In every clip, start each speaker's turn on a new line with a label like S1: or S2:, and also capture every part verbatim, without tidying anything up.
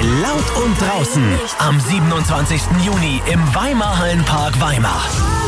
S1: Laut und Draußen am siebenundzwanzigsten Juni im Weimar Hallenpark Weimar.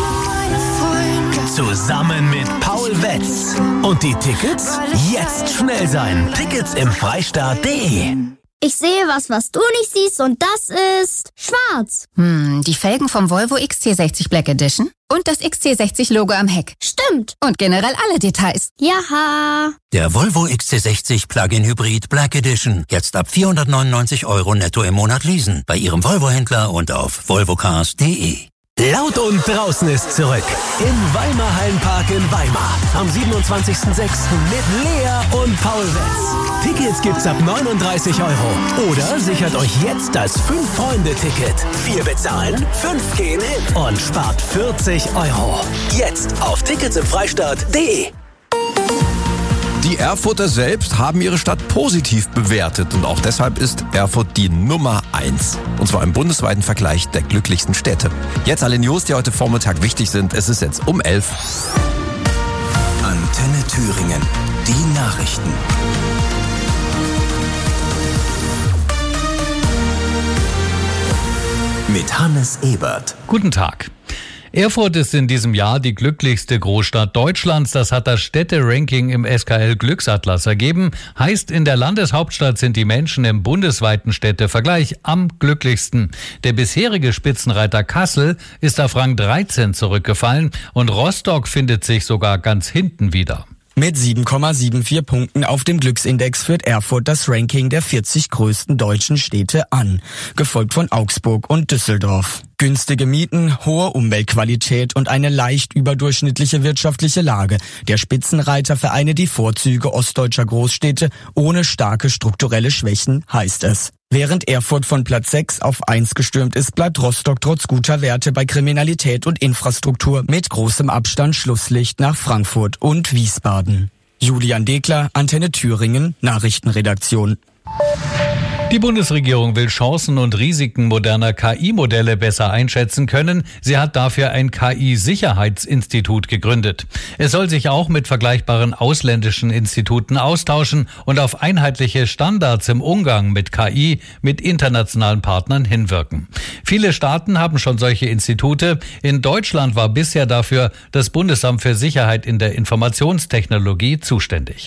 S1: Zusammen mit Paul Wetz. Und die Tickets? Jetzt schnell sein. Tickets im Freistaat punkt de.
S2: Ich sehe was, was du nicht siehst, und das ist schwarz.
S3: Hm, die Felgen vom Volvo X C sechzig Black Edition und das X C sechzig Logo am Heck.
S2: Stimmt.
S3: Und generell alle Details.
S2: Jaha.
S4: Der Volvo X C sechzig Plug-in Hybrid Black Edition. Jetzt ab vierhundertneunundneunzig Euro netto im Monat leasen. Bei Ihrem Volvo-Händler und auf volvocars punkt de.
S1: Laut und Draußen ist zurück im Weimar Hallenpark in Weimar am siebenundzwanzigsten sechsten mit Lea und Paul Wetz. Tickets gibt's ab neununddreißig Euro. Oder sichert euch jetzt das fünf-Freunde-Ticket. Vier bezahlen, fünf gehen hin und spart vierzig Euro. Jetzt auf Tickets im Freistaat punkt de.
S5: Die Erfurter selbst haben ihre Stadt positiv bewertet und auch deshalb ist Erfurt die Nummer eins. Und zwar im bundesweiten Vergleich der glücklichsten Städte. Jetzt alle News, die heute Vormittag wichtig sind. Es ist jetzt um elf.
S4: Antenne Thüringen. Die Nachrichten. Mit Hannes Ebert.
S6: Guten Tag. Erfurt ist in diesem Jahr die glücklichste Großstadt Deutschlands. Das hat das Städte-Ranking im S K L-Glücksatlas ergeben. Heißt, in der Landeshauptstadt sind die Menschen im bundesweiten Städtevergleich am glücklichsten. Der bisherige Spitzenreiter Kassel ist auf Rang dreizehn zurückgefallen und Rostock findet sich sogar ganz hinten wieder.
S7: Mit sieben Komma vierundsiebzig Punkten auf dem Glücksindex führt Erfurt das Ranking der vierzig größten deutschen Städte an, gefolgt von Augsburg und Düsseldorf. Günstige Mieten, hohe Umweltqualität und eine leicht überdurchschnittliche wirtschaftliche Lage. Der Spitzenreiter vereine die Vorzüge ostdeutscher Großstädte ohne starke strukturelle Schwächen, heißt es. Während Erfurt von Platz sechs auf eins gestürmt ist, bleibt Rostock trotz guter Werte bei Kriminalität und Infrastruktur mit großem Abstand Schlusslicht nach Frankfurt und Wiesbaden. Julian Dekler, Antenne Thüringen, Nachrichtenredaktion.
S6: Die Bundesregierung will Chancen und Risiken moderner K I-Modelle besser einschätzen können. Sie hat dafür ein K I-Sicherheitsinstitut gegründet. Es soll sich auch mit vergleichbaren ausländischen Instituten austauschen und auf einheitliche Standards im Umgang mit K I mit internationalen Partnern hinwirken. Viele Staaten haben schon solche Institute. In Deutschland war bisher dafür das Bundesamt für Sicherheit in der Informationstechnologie zuständig.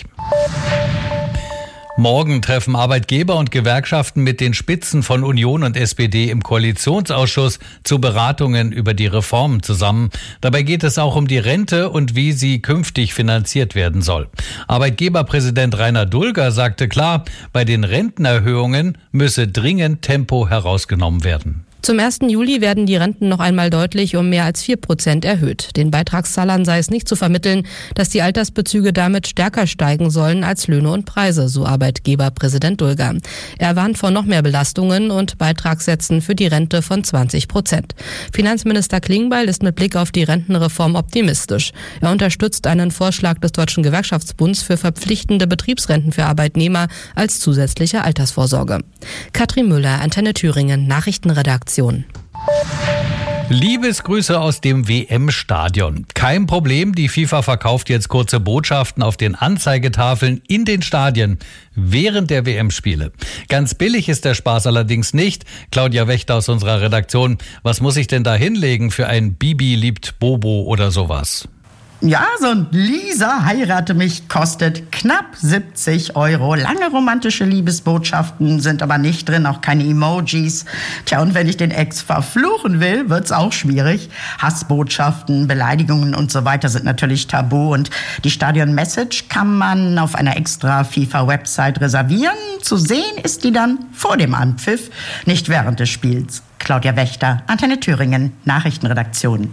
S6: Morgen treffen Arbeitgeber und Gewerkschaften mit den Spitzen von Union und S P D im Koalitionsausschuss zu Beratungen über die Reformen zusammen. Dabei geht es auch um die Rente und wie sie künftig finanziert werden soll. Arbeitgeberpräsident Rainer Dulger sagte klar, bei den Rentenerhöhungen müsse dringend Tempo herausgenommen werden.
S8: Zum ersten Juli werden die Renten noch einmal deutlich um mehr als vier Prozent erhöht. Den Beitragszahlern sei es nicht zu vermitteln, dass die Altersbezüge damit stärker steigen sollen als Löhne und Preise, so Arbeitgeberpräsident Dulger. Er warnt vor noch mehr Belastungen und Beitragssätzen für die Rente von zwanzig Prozent. Finanzminister Klingbeil ist mit Blick auf die Rentenreform optimistisch. Er unterstützt einen Vorschlag des Deutschen Gewerkschaftsbunds für verpflichtende Betriebsrenten für Arbeitnehmer als zusätzliche Altersvorsorge. Katrin Müller, Antenne Thüringen, Nachrichtenredaktion.
S6: Liebesgrüße aus dem W M-Stadion. Kein Problem, die FIFA verkauft jetzt kurze Botschaften auf den Anzeigetafeln in den Stadien während der W M-Spiele. Ganz billig ist der Spaß allerdings nicht. Claudia Wächter aus unserer Redaktion, was muss ich denn da hinlegen für ein Bibi liebt Bobo oder sowas?
S9: Ja, so ein Lisa heirate mich kostet knapp siebzig Euro. Lange romantische Liebesbotschaften sind aber nicht drin, auch keine Emojis. Tja, und wenn ich den Ex verfluchen will, wird's auch schwierig. Hassbotschaften, Beleidigungen und so weiter sind natürlich tabu. Und die Stadion-Message kann man auf einer extra FIFA-Website reservieren. Zu sehen ist die dann vor dem Anpfiff, nicht während des Spiels. Claudia Wächter, Antenne Thüringen, Nachrichtenredaktion.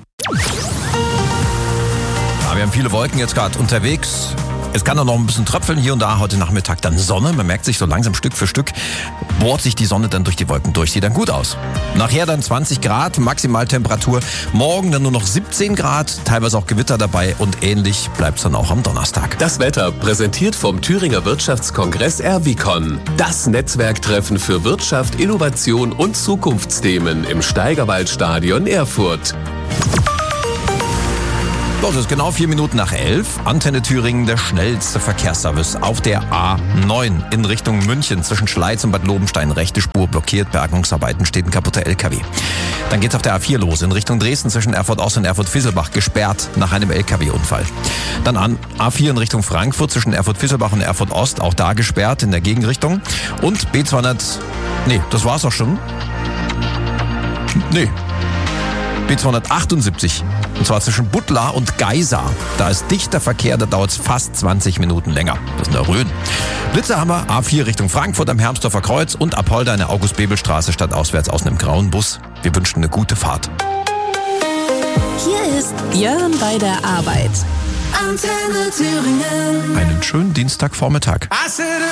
S5: Wir haben viele Wolken jetzt gerade unterwegs. Es kann auch noch ein bisschen tröpfeln hier und da. Heute Nachmittag dann Sonne. Man merkt sich so langsam Stück für Stück, bohrt sich die Sonne dann durch die Wolken durch. Sieht dann gut aus. Nachher dann zwanzig Grad, Maximaltemperatur. Morgen dann nur noch siebzehn Grad, teilweise auch Gewitter dabei. Und ähnlich bleibt es dann auch am Donnerstag.
S10: Das Wetter präsentiert vom Thüringer Wirtschaftskongress Erwicon. Das Netzwerktreffen für Wirtschaft, Innovation und Zukunftsthemen im Steigerwaldstadion Erfurt.
S5: So, es ist genau vier Minuten nach elf. Antenne Thüringen, der schnellste Verkehrsservice auf der A neun in Richtung München zwischen Schleiz und Bad Lobenstein. Rechte Spur blockiert, Bergungsarbeiten, steht ein kaputter L K W. Dann geht's auf der A vier los in Richtung Dresden zwischen Erfurt Ost und Erfurt Fisselbach, gesperrt nach einem L K W-Unfall. Dann an A vier in Richtung Frankfurt zwischen Erfurt Fisselbach und Erfurt Ost, auch da gesperrt in der Gegenrichtung. Und B zweihundert, nee, das war's auch schon. Nee. B zweihundertachtundsiebzig, und zwar zwischen Buttlar und Geisa. Da ist dichter Verkehr, da dauert es fast zwanzig Minuten länger. Das ist in der Rhön. Blitze haben wir A vier Richtung Frankfurt am Hermsdorfer Kreuz und Apolda in der August-Bebel-Straße stadtauswärts aus einem grauen Bus. Wir wünschen eine gute Fahrt.
S11: Hier ist Björn bei der Arbeit. Antenne Thüringen.
S5: Einen schönen Dienstagvormittag.